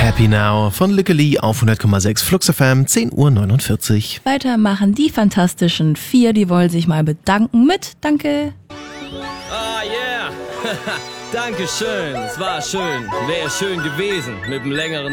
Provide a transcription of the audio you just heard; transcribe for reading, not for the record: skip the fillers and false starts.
Happy Now von Lykke Li auf 100,6 Flux FM, 10:49 Uhr. Weiter machen die Fantastischen Vier, die wollen sich mal bedanken mit Danke. Ah, yeah. Dankeschön, es war schön. Wäre schön gewesen mit einem längeren